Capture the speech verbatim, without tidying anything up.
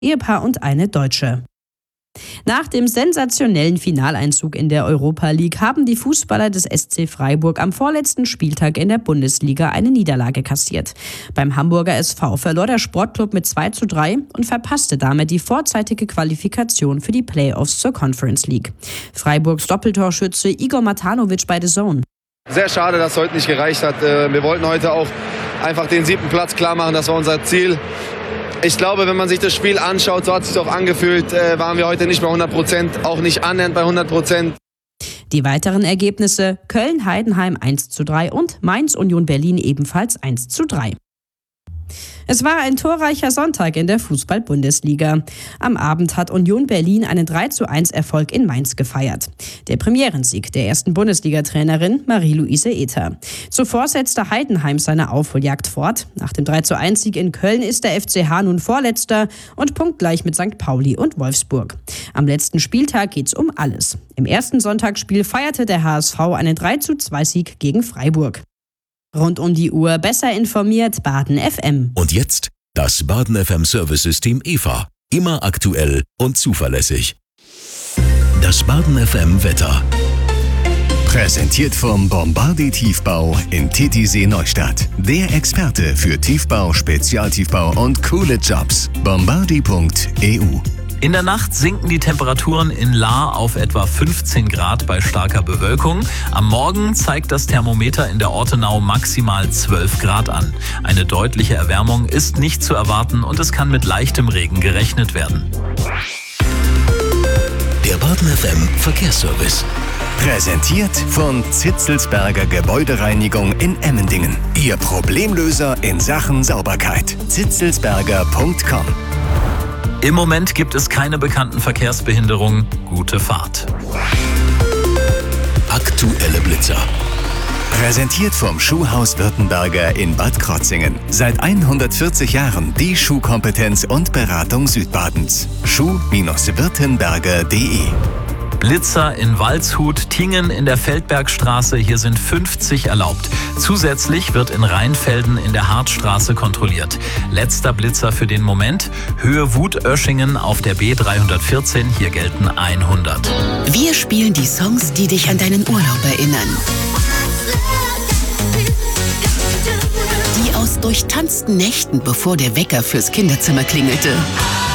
Ehepaar und eine Deutsche. Nach dem sensationellen Finaleinzug in der Europa League haben die Fußballer des S C Freiburg am vorletzten Spieltag in der Bundesliga eine Niederlage kassiert. Beim Hamburger S V verlor der Sportclub mit zwei zu drei und verpasste damit die vorzeitige Qualifikation für die Playoffs zur Conference League. Freiburgs Doppeltorschütze Igor Matanovic bei The Zone. Sehr schade, dass es heute nicht gereicht hat. Wir wollten heute auch einfach den siebten Platz klar machen, das war unser Ziel. Ich glaube, wenn man sich das Spiel anschaut, so hat es sich auch angefühlt, äh, waren wir heute nicht bei hundert Prozent, auch nicht annähernd bei hundert Prozent. Die weiteren Ergebnisse: Köln-Heidenheim eins zu drei und Mainz-Union Berlin ebenfalls eins zu drei. Es war ein torreicher Sonntag in der Fußball-Bundesliga. Am Abend hat Union Berlin einen drei zu eins Erfolg in Mainz gefeiert. Der Premierensieg der ersten Bundesliga-Trainerin Marie-Louise Ether. Zuvor setzte Heidenheim seine Aufholjagd fort. Nach dem drei zu eins Sieg in Köln ist der F C H nun Vorletzter und punktgleich mit Sankt Pauli und Wolfsburg. Am letzten Spieltag geht's um alles. Im ersten Sonntagsspiel feierte der H S V einen drei zu zwei Sieg gegen Freiburg. Rund um die Uhr besser informiert Baden F M. Und jetzt das Baden F M Service-System E V A. Immer aktuell und zuverlässig. Das Baden F M Wetter. Präsentiert vom Bombardier Tiefbau in Titisee Neustadt. Der Experte für Tiefbau, Spezialtiefbau und coole Jobs. bombardier punkt e u. In der Nacht sinken die Temperaturen in Lahr auf etwa fünfzehn Grad bei starker Bewölkung. Am Morgen zeigt das Thermometer in der Ortenau maximal zwölf Grad an. Eine deutliche Erwärmung ist nicht zu erwarten und es kann mit leichtem Regen gerechnet werden. Der Baden F M Verkehrsservice. Präsentiert von Zitzelsberger Gebäudereinigung in Emmendingen. Ihr Problemlöser in Sachen Sauberkeit. zitzelsberger punkt com. Im Moment gibt es keine bekannten Verkehrsbehinderungen. Gute Fahrt. Aktuelle Blitzer. Präsentiert vom Schuhhaus Württemberger in Bad Krotzingen. Seit hundertvierzig Jahren die Schuhkompetenz und Beratung Südbadens. schuh württemberger punkt de. Blitzer in Waldshut, Tingen in der Feldbergstraße, hier sind fünfzig erlaubt. Zusätzlich wird in Rheinfelden in der Hartstraße kontrolliert. Letzter Blitzer für den Moment, Höhe Wut-Oeschingen auf der B dreihundertvierzehn, hier gelten hundert. Wir spielen die Songs, die dich an deinen Urlaub erinnern. Die aus durchtanzten Nächten, bevor der Wecker fürs Kinderzimmer klingelte.